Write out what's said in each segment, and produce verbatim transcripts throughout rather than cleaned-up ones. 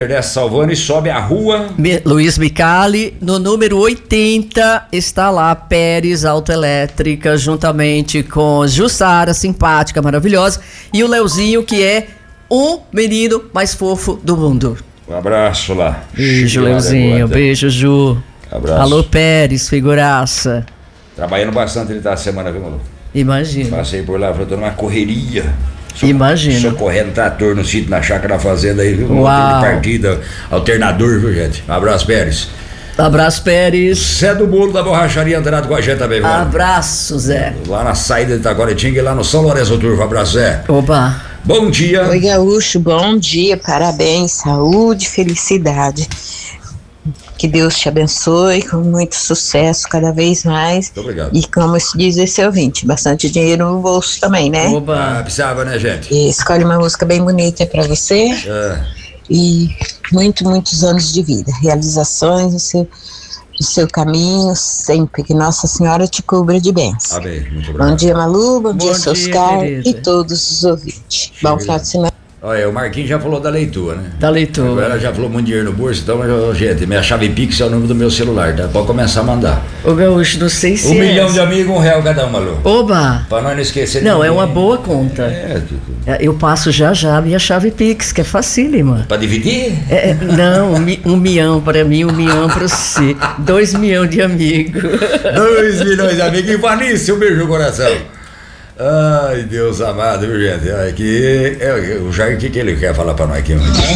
Salvando e sobe a rua. Luiz Micali, no número oitenta, está lá Pérez Autoelétrica, juntamente com Jussara, simpática, maravilhosa, e o Leozinho, que é o menino mais fofo do mundo. Um abraço lá. Beijo, Leozinho. Beijo, Ju. Abraço. Alô, Pérez, figuraça. Trabalhando bastante ele tá a semana, viu, maluco? Imagina. Passei por lá, falando uma correria. So, Imagina. Socorrendo trator no sítio, na chácara, na fazenda aí, viu? Uau. De partida, alternador, viu, gente? Um abraço, Pérez. Abraço, Pérez. Zé do Bolo da Borracharia antenado com a gente também, viu? Abraço, Zé. Lá na saída de Itaguaretinga e lá no São Lourenço Turvo. Abraço, Zé. Opa. Bom dia. Oi, Gaúcho, bom dia, parabéns, saúde, felicidade. Que Deus te abençoe com muito sucesso cada vez mais. Muito obrigado. E como se diz esse ouvinte, bastante dinheiro no bolso também, né? Opa. Ah, precisava, né, gente? E escolhe uma música bem bonita pra você. É. E muito, muitos anos de vida. Realizações no seu, no seu caminho sempre. Que Nossa Senhora te cubra de bênçãos. Amém. Muito obrigado. Bom dia, Malu. Bom, Bom dia, dia, Soscar. querida. E todos os ouvintes. Bom final de semana. Olha, o Marquinhos já falou da leitura, né? Da leitura. Agora já falou muito dinheiro no bolso, então, gente, minha chave Pix é o número do meu celular, tá? Pode começar a mandar. Ô, Gaúcho, não sei se Um é milhão de amigos, um real cada um, Malu. Oba. Pra nós não esquecer. Não, ninguém. é uma boa conta. É, tudo. Eu passo já já a minha chave Pix, que é facílima. Pra dividir? É, não, um, mi- um milhão para mim, um milhão para você. Dois milhões de amigos. Dois milhões de amigos. Ivanice, um beijo no coração. Ai, Deus amado, viu, gente? Aqui, é, o Jair, o que, que ele quer falar pra nós aqui?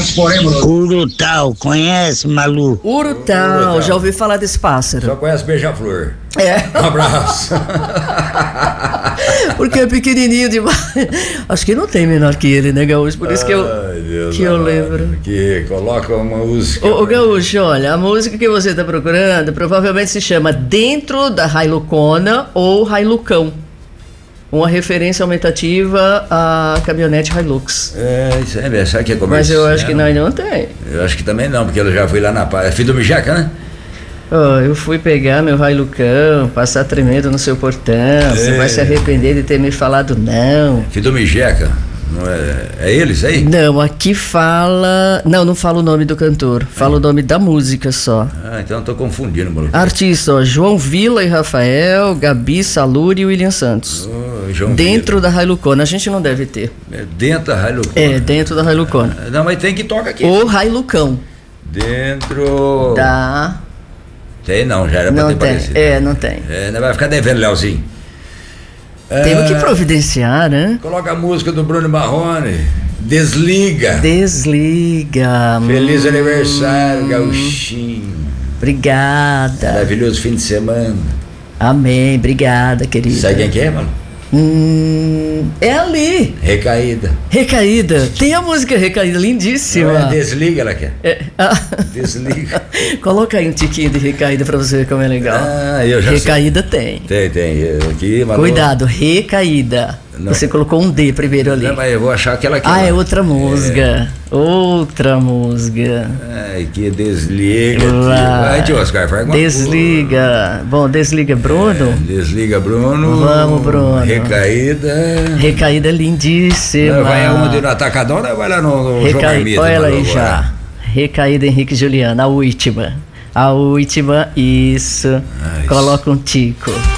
Urutau, conhece, Malu? Urutau, Urutau. já ouvi falar desse pássaro. Só conhece Beija-Flor. É, Um abraço. porque é pequenininho demais. Acho que não tem menor que ele, né, Gaúcho? Por isso que eu, Ai, Deus que eu amado, lembro. Que coloca uma música. Ô, ô, Gaúcho, olha, a música que você está procurando provavelmente se chama Dentro da Hilucona ou Hilucão. Uma referência aumentativa à caminhonete Hilux. É, isso aí, velho. Sabe que é Mas comercial? eu acho que nós não tem. Eu acho que também não, porque eu já fui lá na paz. É filho do Mijaca, né? Ó, eu fui pegar meu Hilucão, passar tremendo no seu portão. Você É. vai se arrepender de ter me falado não. Filho do Mijaca. Não é, é ele isso aí? Não, aqui fala... Não, não fala o nome do cantor. Fala o nome da música só. Ah, então eu tô confundindo, maluco. Artista, ó, João Vila e Rafael, Gabi Saluri e William Santos. Ô, João Dentro Vila. da Hilucona, a gente não deve ter. É dentro da Hilux. É, dentro da Hilucona. Não, mas tem que tocar aqui. Ou Hilucão. Dentro. Da... Tem não, já era pra Não ter tem. parecido. É, não tem. É, não vai ficar devendo, Leozinho. Temos que É, providenciar, né? Coloca a música do Bruno Marrone. Desliga. Desliga. Feliz hum, aniversário, Gauchinho. Obrigada. Maravilhoso fim de semana. Amém, obrigada, querida. Sabe quem que é, mano? Hum, é ali. Recaída. Recaída. Tem a música Recaída, lindíssima. Não é desliga, ela quer. É, ah, Desliga. coloca aí um tiquinho de recaída pra você ver como é legal. Ah, eu já Recaída tem. sei. Tem, tem. Eu Aqui, Malu. Cuidado, recaída. Não. Você colocou um D primeiro ali. Não, mas eu vou achar aquela aqui. Ah, lá. é outra música. Outra música. Ai, que desliga. Lá. Vai, tio Oscar, faz alguma Desliga. Bom, desliga, Bruno. coisa. Desliga, Bruno. Vamos, Bruno. Recaída. Recaída lindíssima. Não, vai aonde no Atacadão, né? Vai lá no, no João Recaída, Marmita, olha ela Malu, aí agora. já. Recaída Henrique e Juliana, a última. A última, isso. Ah, isso. Coloca um tico.